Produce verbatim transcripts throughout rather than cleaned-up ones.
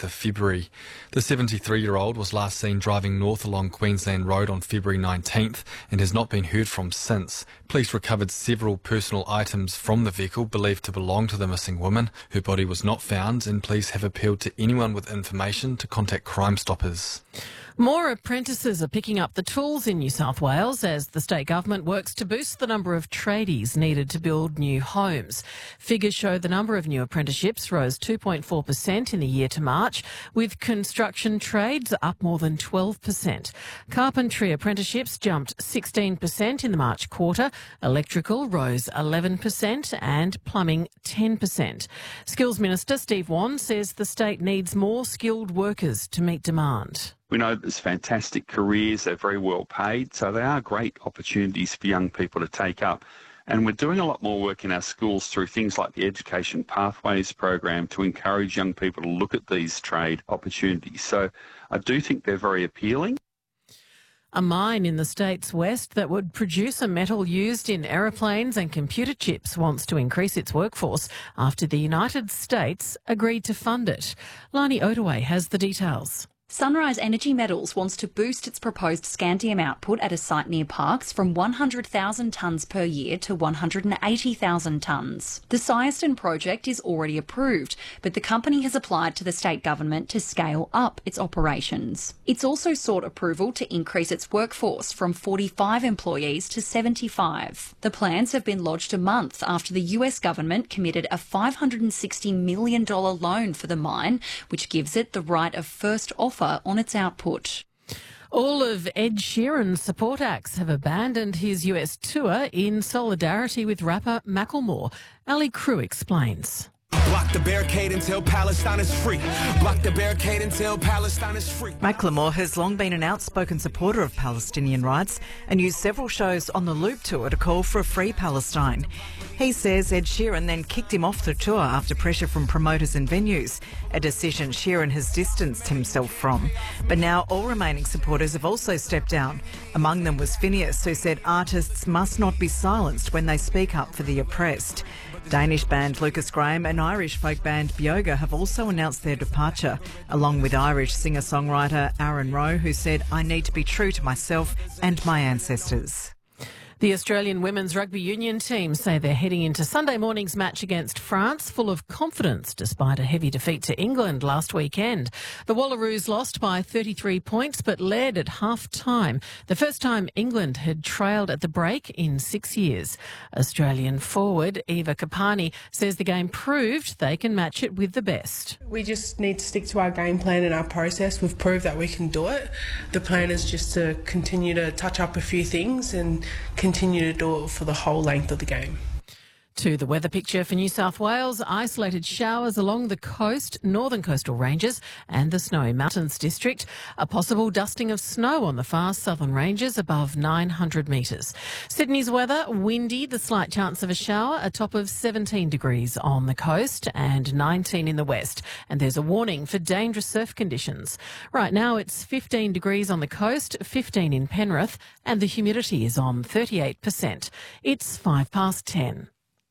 eighth of February. The seventy-three-year-old was last seen driving north along Queensland Road on February nineteenth and has not been heard from since. Police recovered several personal items from the vehicle believed to belong to the missing woman. Her body was not found, and police have appealed to anyone with information to contact Crime Stoppers. More apprentices are picking up the tools in New South Wales as the state government works to boost the number of tradies needed to build new homes. Figures show the number of new apprenticeships rose two point four percent in the year to March, with construction trades up more than twelve percent. Carpentry apprenticeships jumped sixteen percent in the March quarter, electrical rose eleven percent and plumbing ten percent. Skills Minister Steve Wan says the state needs more skilled workers to meet demand. We know there's fantastic careers, they're very well paid, so they are great opportunities for young people to take up. And we're doing a lot more work in our schools through things like the Education Pathways program to encourage young people to look at these trade opportunities. So I do think they're very appealing. A mine in the state's west that would produce a metal used in aeroplanes and computer chips wants to increase its workforce after the United States agreed to fund it. Lani Ottaway has the details. Sunrise Energy Metals wants to boost its proposed scandium output at a site near Parkes from one hundred thousand tonnes per year to one hundred eighty thousand tonnes. The Syerston project is already approved, but the company has applied to the state government to scale up its operations. It's also sought approval to increase its workforce from forty-five employees to seventy-five. The plans have been lodged a month after the U S government committed a five hundred sixty million dollars loan for the mine, which gives it the right of first offer on its output. All of Ed Sheeran's support acts have abandoned his U S tour in solidarity with rapper Macklemore. Ali Crew explains. Block the barricade until Palestine is free. Block the barricade until Palestine is free. Macklemore has long been an outspoken supporter of Palestinian rights and used several shows on the Loop tour to call for a free Palestine. He says Ed Sheeran then kicked him off the tour after pressure from promoters and venues, a decision Sheeran has distanced himself from. But now all remaining supporters have also stepped down. Among them was Phineas, who said artists must not be silenced when they speak up for the oppressed. Danish band Lucas Graham and Irish folk band Bioga have also announced their departure, along with Irish singer-songwriter Aaron Rowe, who said, "I need to be true to myself and my ancestors." The Australian women's rugby union team say they're heading into Sunday morning's match against France full of confidence despite a heavy defeat to England last weekend. The Wallaroos lost by thirty-three points but led at half-time, the first time England had trailed at the break in six years. Australian forward Eva Kapani says the game proved they can match it with the best. We just need to stick to our game plan and our process. We've proved that we can do it. The plan is just to continue to touch up a few things and continue continue to do it for the whole length of the game. To the weather picture for New South Wales, isolated showers along the coast, northern coastal ranges and the Snowy Mountains district. A possible dusting of snow on the far southern ranges above nine hundred metres. Sydney's weather, windy, the slight chance of a shower, a top of seventeen degrees on the coast and nineteen in the west. And there's a warning for dangerous surf conditions. Right now it's fifteen degrees on the coast, fifteen in Penrith, and the humidity is on thirty-eight percent. It's five past ten.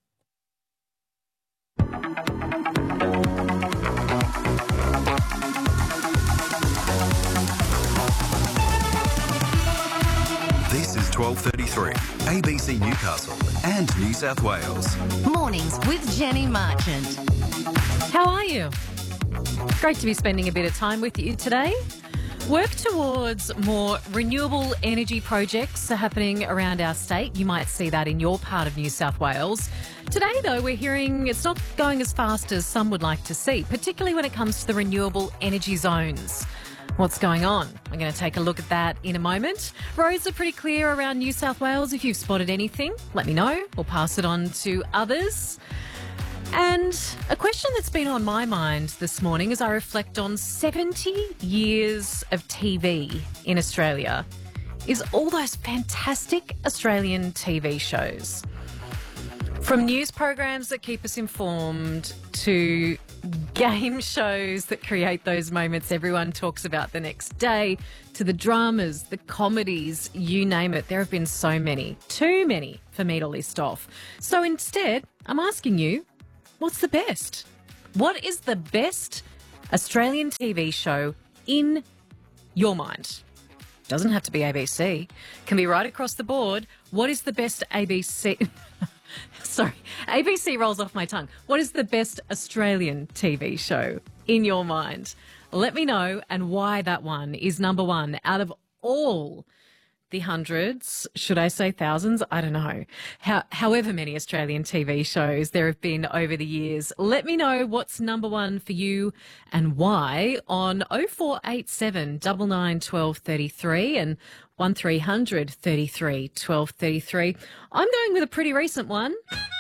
This is twelve thirty-three, A B C Newcastle and New South Wales. Mornings with Jenny Marchant. How are you? Great to be spending a bit of time with you today. Work towards more renewable energy projects are happening around our state. You might see that in your part of New South Wales. Today, though, we're hearing it's not going as fast as some would like to see, particularly when it comes to the renewable energy zones. What's going on? We're going to take a look at that in a moment. Roads are pretty clear around New South Wales. If you've spotted anything, let me know. We'll pass it on to others. And a question that's been on my mind this morning as I reflect on seventy years of T V in Australia is all those fantastic Australian T V shows. From news programs that keep us informed to game shows that create those moments everyone talks about the next day, to the dramas, the comedies, you name it. There have been so many, too many for me to list off. So instead, I'm asking you, what's the best? What is the best Australian T V show in your mind. Doesn't have to be A B C. Can be right across the board. What is the best A B C... Sorry, A B C rolls off my tongue. What is the best Australian T V show in your mind? Let me know and why that one is number one out of all the hundreds, should I say thousands? I don't know. How, however many Australian T V shows there have been over the years. Let me know what's number one for you and why on oh four eight seven, nine nine, one two three three and one three hundred, thirty-three, twelve thirty-three. I'm going with a pretty recent one.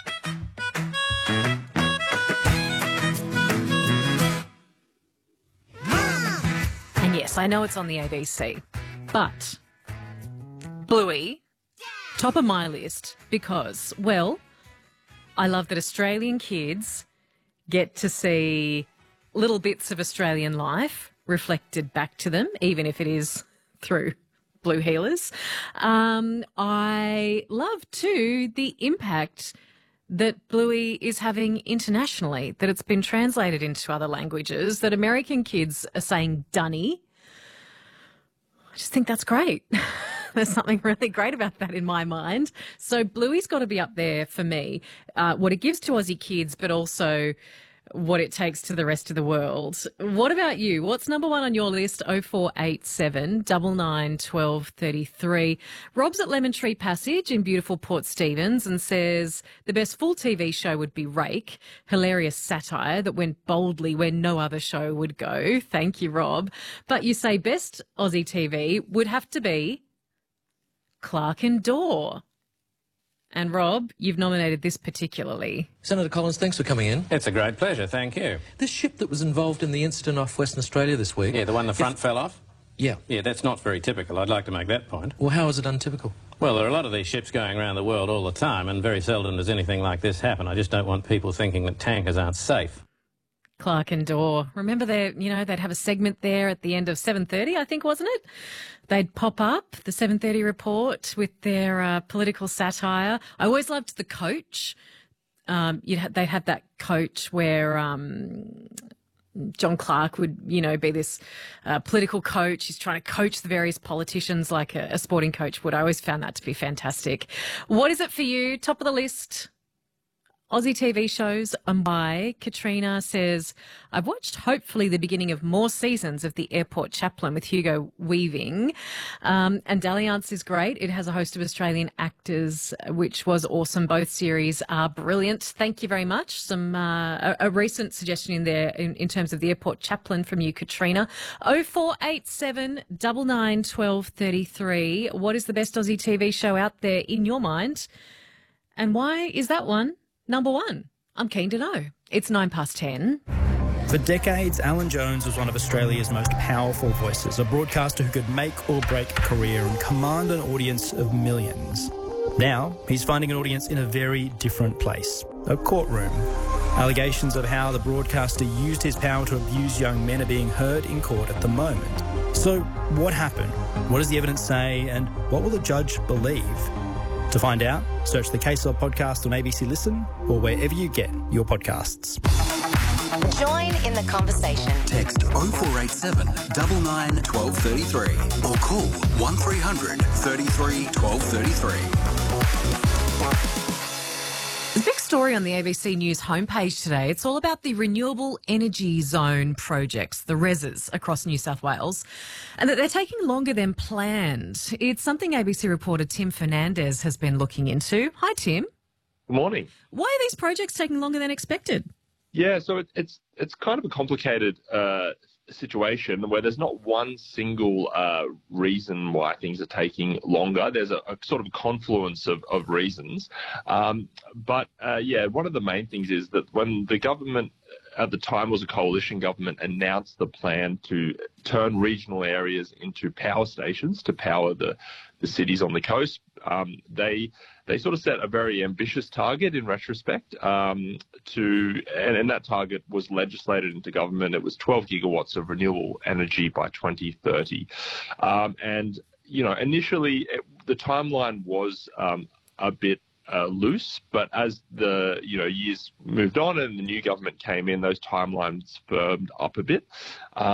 And yes, I know it's on the A B C, but Bluey, top of my list because, well, I love that Australian kids get to see little bits of Australian life reflected back to them, even if it is through blue heelers. Um, I love, too, the impact that Bluey is having internationally, that it's been translated into other languages, that American kids are saying dunny. I just think that's great. There's something really great about that in my mind. So Bluey's got to be up there for me. Uh, what it gives to Aussie kids, but also what it takes to the rest of the world. What about you? What's number one on your list? oh four eight seven, nine nine, one two three three. Rob's at Lemon Tree Passage in beautiful Port Stephens and says the best full T V show would be Rake. Hilarious satire that went boldly where no other show would go. Thank you, Rob. But you say best Aussie T V would have to be Clark and Dawe. And Rob, you've nominated this particularly. Senator Collins, thanks for coming in. It's a great pleasure, thank you. This ship that was involved in the incident off Western Australia this week... Yeah, the one the front if... fell off? Yeah. Yeah, that's not very typical. I'd like to make that point. Well, how is it untypical? Well, there are a lot of these ships going around the world all the time, and very seldom does anything like this happen. I just don't want people thinking that tankers aren't safe. Clark and Dawe. Remember, they, you know, they'd have a segment there at the end of seven thirty, I think, wasn't it? They'd pop up, the seven thirty report, with their uh, political satire. I always loved the coach. Um, you'd ha- they'd have that coach where um, John Clark would, you know, be this uh, political coach. He's trying to coach the various politicians like a, a sporting coach would. I always found that to be fantastic. What is it for you? Top of the list. Aussie T V shows and by Katrina says, I've watched hopefully the beginning of more seasons of The Airport Chaplain with Hugo Weaving. Um, and Dalliance is great. It has a host of Australian actors, which was awesome. Both series are brilliant. Thank you very much. Some uh, a, a recent suggestion in there in, in terms of The Airport Chaplain from you, Katrina. oh four eight seven, nine nine, one two three three. What is the best Aussie T V show out there in your mind? And why is that one number one? I'm keen to know. It's nine past ten. For decades, Alan Jones was one of Australia's most powerful voices, a broadcaster who could make or break a career and command an audience of millions. Now, he's finding an audience in a very different place, a courtroom. Allegations of how the broadcaster used his power to abuse young men are being heard in court at the moment. So, what happened? What does the evidence say? And what will the judge believe? To find out, search the Case Law podcast on A B C Listen or wherever you get your podcasts. Join in the conversation. Text oh four eight seven, nine nine, one two three three or call one three hundred, thirty-three, twelve thirty-three. There's a big story on the A B C News homepage today. It's all about the Renewable Energy Zone projects, the R E Zs, across New South Wales, and that they're taking longer than planned. It's something A B C reporter Tim Fernandez has been looking into. Hi, Tim. Good morning. Why are these projects taking longer than expected? Yeah, so it, it's it's kind of a complicated uh, situation where there's not one single uh, reason why things are taking longer. There's a, a sort of confluence of, of reasons. Um, but, uh, yeah, one of the main things is that when the government at the time was a coalition government announced the plan to turn regional areas into power stations to power the, the cities on the coast, um, they they sort of set a very ambitious target in retrospect um, to, and, and that target was legislated into government. It was twelve gigawatts of renewable energy by twenty thirty. Um, and, you know, initially it, the timeline was um, a bit uh, loose. But as the you know years moved on and the new government came in, those timelines firmed up a bit. Uh,